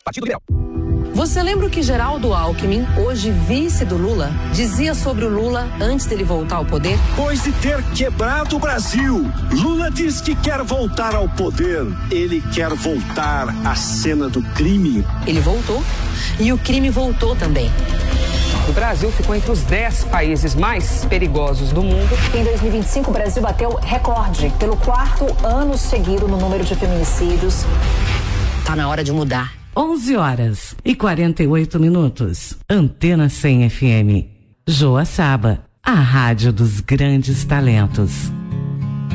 Partido Liberal. Você lembra o que Geraldo Alckmin, hoje vice do Lula, dizia sobre o Lula antes dele voltar ao poder? Depois de ter quebrado o Brasil, Lula diz que quer voltar ao poder. Ele quer voltar à cena do crime. Ele voltou e o crime voltou também. O Brasil ficou entre os 10 países mais perigosos do mundo. Em 2025, o Brasil bateu recorde pelo 4º ano seguido no número de feminicídios. Tá na hora de mudar. 11h48. Antena 100 FM. Joaçaba, a rádio dos grandes talentos.